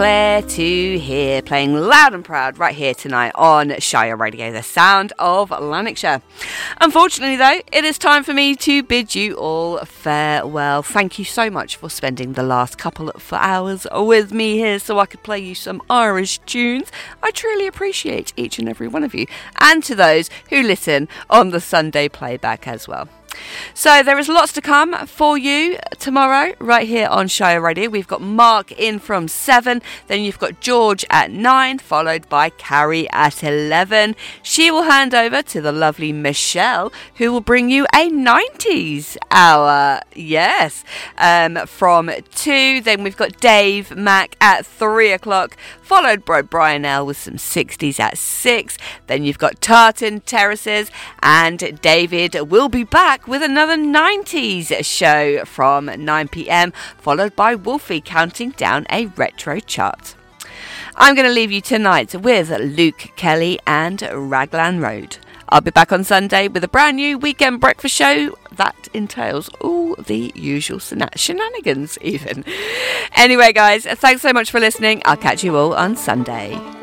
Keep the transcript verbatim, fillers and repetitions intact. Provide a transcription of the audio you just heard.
Claire to hear, playing loud and proud right here tonight on Shire Radio, the sound of Lanarkshire. Unfortunately though, it is time for me to bid you all farewell. Thank you so much for spending the last couple of hours with me here so I could play you some Irish tunes. I truly appreciate each and every one of you, and to those who listen on the Sunday playback as well. So there is lots to come for you tomorrow right here on Shire Radio. We've got Mark in from seven, then you've got George at nine, followed by Carrie at eleven. She will hand over to the lovely Michelle, who will bring you a nineties hour. Yes, um, from two. Then we've got Dave Mack at three o'clock, followed by Brian L with some sixties at six. Then you've got Tartan Terraces, and David will be back with another nineties show from nine p.m, followed by Wolfie counting down a retro chart. I'm going to leave you tonight with Luke Kelly and Raglan Road. I'll be back on Sunday with a brand new weekend breakfast show that entails all the usual shenanigans even. Anyway guys, thanks so much for listening. I'll catch you all on Sunday.